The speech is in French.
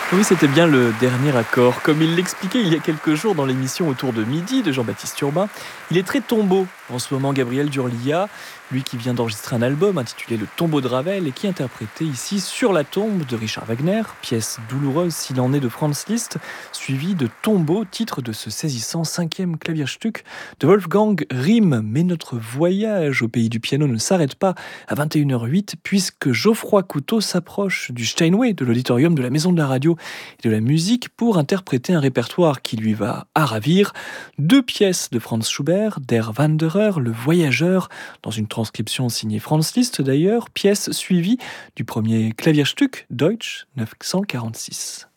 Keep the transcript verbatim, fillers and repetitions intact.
Oui, c'était bien le dernier accord. Comme il l'expliquait il y a quelques jours dans l'émission Autour de midi de Jean-Baptiste Urbain, il est très tombeau en ce moment, Gabriel Durlia, lui qui vient d'enregistrer un album intitulé Le Tombeau de Ravel et qui interprétait ici Sur la tombe de Richard Wagner, pièce douloureuse s'il en est de Franz Liszt, suivie de Tombeau, titre de ce saisissant cinquième Klavierstück de Wolfgang Rihm. Mais notre voyage au pays du piano ne s'arrête pas à vingt et une heures huit puisque Geoffroy Couteau s'approche du Steinway de l'auditorium de la Maison de la Radio et de la musique pour interpréter un répertoire qui lui va à ravir. Deux pièces de Franz Schubert, Der Wanderer, le voyageur, dans une transcription signée Franz Liszt d'ailleurs, pièce suivie du premier Klavierstück Deutsch neuf cent quarante-six.